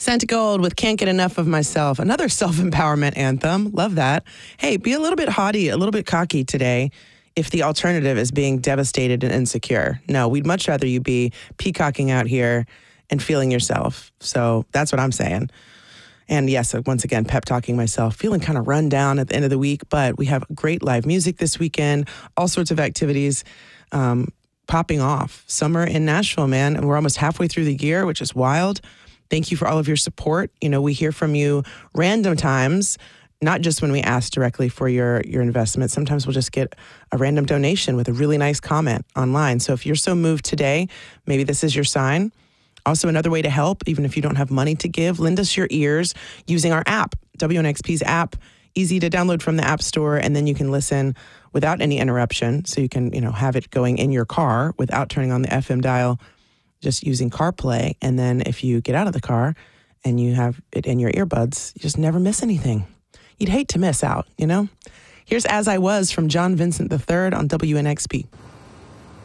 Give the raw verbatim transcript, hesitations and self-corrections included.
Santa Gold with Can't Get Enough of Myself. Another self-empowerment anthem. Love that. Hey, be a little bit haughty, a little bit cocky today if the alternative is being devastated and insecure. No, we'd much rather you be peacocking out here and feeling yourself. So that's what I'm saying. And yes, once again, pep talking myself, feeling kind of run down at the end of the week, but we have great live music this weekend, all sorts of activities um, popping off. Summer in Nashville, man. And we're almost halfway through the year, which is wild. Thank you for all of your support. You know, we hear from you random times, not just when we ask directly for your, your investment. Sometimes we'll just get a random donation with a really nice comment online. So if you're so moved today, maybe this is your sign. Also, another way to help, even if you don't have money to give, lend us your ears using our app, W N X P's app. Easy to download from the App Store, and then you can listen without any interruption. So you can, you know, have it going in your car without turning on the F M dial, just using CarPlay. And then if you get out of the car and you have it in your earbuds, you just never miss anything. You'd hate to miss out, you know? Here's As I Was from John Vincent the third on W N X P.